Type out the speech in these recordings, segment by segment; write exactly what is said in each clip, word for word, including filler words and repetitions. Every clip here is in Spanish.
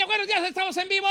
buenos días, estamos en vivo.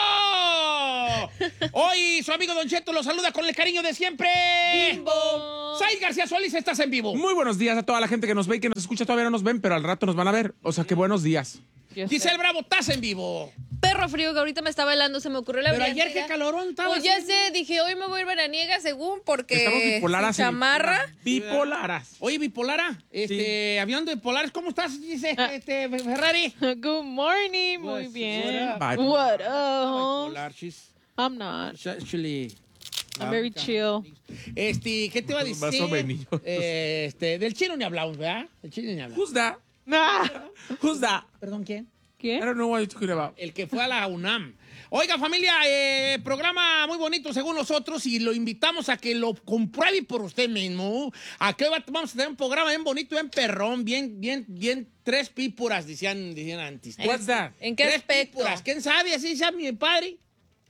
Hoy su amigo Don Cheto los saluda con el cariño de siempre. ¡Bimbo! Said García Solís, estás en vivo. Muy buenos días a toda la gente que nos ve y que nos escucha. Todavía no nos ven, pero al rato nos van a ver. O sea que buenos días. Giselle Bravo, estás en vivo. Perro frío que ahorita me está bailando, se me ocurrió la Pero brillante ayer qué idea. calorón estaba. Pues ya haciendo. sé, dije, hoy me voy a ir veraniega según porque Estamos bipolaras. sin chamarra. Bipolaras. Oye, bipolara, este, hablando de bipolares, ¿cómo estás, Giselle? Este, Ferrari. Good morning, muy Pues, bien. Bye. What up? Bipolar, she's I'm not. actually... I'm very chill. Este, ¿qué te iba a decir? Más o menos. Eh, este, del chino ni hablamos, ¿verdad? Del chino ni hablamos. Who's that? Ah, Who's that? Perdón, ¿quién? I ¿Qué? don't know what you're talking about. El que fue a la UNAM. Oiga, familia, eh, programa muy bonito según nosotros y lo invitamos a que lo compruebe por usted mismo. Aquí va- vamos a tener un programa bien bonito, bien perrón, bien, bien, bien, tres pípuras, decían, decían antes. What's that? ¿En qué Tres aspecto? pípuras, ¿quién sabe? Así decía mi padre.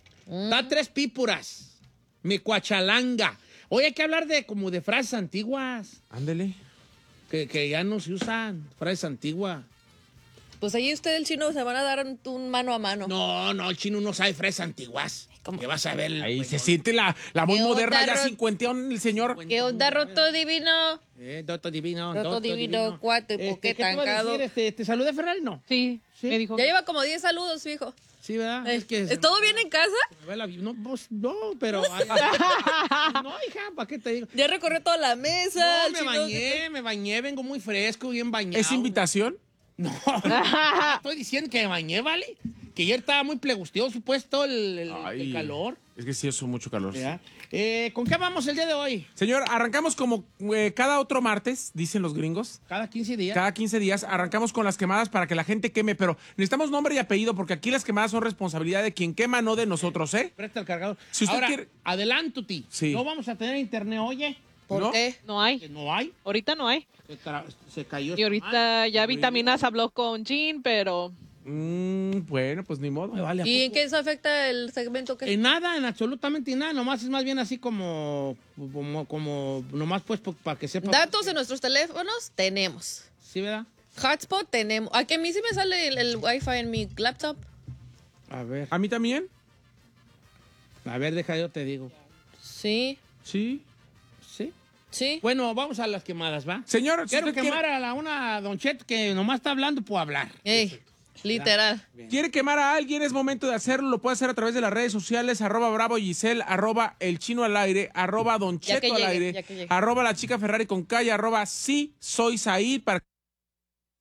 Da tres pípuras. Mi cuachalanga. Hoy hay que hablar de como de frases antiguas, Ándele. que, que ya no se usan, frases antiguas. Pues ahí usted el chino se van a dar un, un mano a mano. No, no, el chino no sabe frases antiguas. ¿Cómo? Que vas a ver. Ahí se siente la, la muy ¿Qué moderna, onda, ya Ro- cincuenteón el señor. ¿Qué onda, roto divino? Eh, Doto divino. Doto divino, cuate, Este, poque ¿qué te iba a tancado? decir? Este, ¿te saludé, Ferrari? No. Sí, Sí. me dijo. Ya lleva como diez saludos, fijo. Sí, ¿verdad? Eh, Es que... ¿Es todo bien en casa? me ve la- No, pues, no, pero... no, hija, ¿para qué te digo? Ya recorrió toda la mesa. No, el me chino- bañé, me bañé, vengo muy fresco, bien bañado. ¿Es invitación? No, estoy diciendo que me bañé, ¿vale? Que ayer estaba muy plegustioso, pues, todo el, el- Ay. el calor. Es que sí, eso mucho calor. ¿Verdad? Eh, ¿Con qué vamos el día de hoy? Señor, arrancamos como eh, cada otro martes, dicen los gringos. Cada quince días. Cada quince días arrancamos con las quemadas para que la gente queme, pero necesitamos nombre y apellido porque aquí las quemadas son responsabilidad de quien quema, no de nosotros, ¿eh? Presta el cargador. Si usted Ahora, quiere- adelántate. Sí. No vamos a tener internet, oye. ¿Por ¿No? qué? No Que hay. no hay. Ahorita no hay. Se, tra- se cayó. Y ahorita ya Vitaminas habló con Jean, pero Mm, bueno, pues ni modo. Me vale a ¿Y en poco. qué eso afecta el segmento que En nada, en absolutamente nada. Nomás es más bien así como. Como. como nomás pues para que sepa. Datos en nuestros teléfonos tenemos. Sí, ¿verdad? Hotspot tenemos. Aquí a mí sí me sale el, el Wi-Fi en mi laptop. A ver. ¿A mí también? A ver, deja, yo te digo. Sí, Sí. Sí. sí. Bueno, vamos a las quemadas, ¿va? Señor, si Quiero usted quemar quiere, a la, una Don Chet que nomás está hablando por hablar. Ey, literal. quiere quemar a alguien, es momento de hacerlo. Lo puede hacer a través de las redes sociales, arroba Bravo Giselle, arroba El Chino al aire, arroba Don Ya que Cheto al llegue, aire, ya que llegue. arroba La Chica Ferrari con calle, arroba Sí Soy Said, para